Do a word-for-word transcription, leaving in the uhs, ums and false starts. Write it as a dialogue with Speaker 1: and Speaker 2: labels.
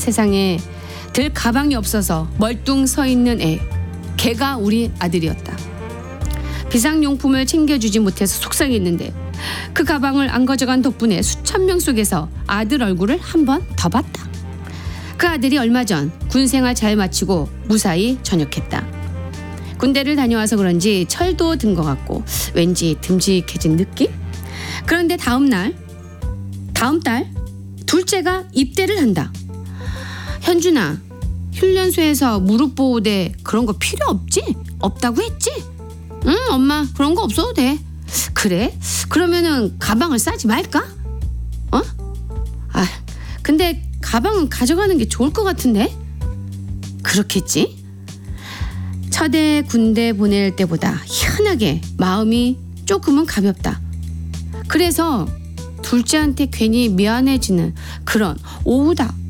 Speaker 1: 세상에 들 가방이 없어서 멀뚱 서 있는 애, 걔가 우리 아들이었다. 비상용품을 챙겨주지 못해서 속상했는데 그 가방을 안 가져간 덕분에 수천 명 속에서 아들 얼굴을 한 번 더 봤다. 그 아들이 얼마 전 군생활 잘 마치고 무사히 전역했다. 군대를 다녀와서 그런지 철도 든 것 같고 왠지 듬직해진 느낌? 그런데 다음 날, 다음 달 둘째가 입대를 한다. 현준아, 훈련소에서 무릎 보호대 그런 거 필요 없지? 없다고 했지? 응, 엄마 그런 거 없어도 돼. 그래? 그러면은 가방을 싸지 말까? 어? 아, 근데 가방은 가져가는 게 좋을 것 같은데? 그렇겠지? 첫해 군대 보낼 때보다 희한하게 마음이 조금은 가볍다. 그래서 둘째한테 괜히 미안해지는 그런 오후다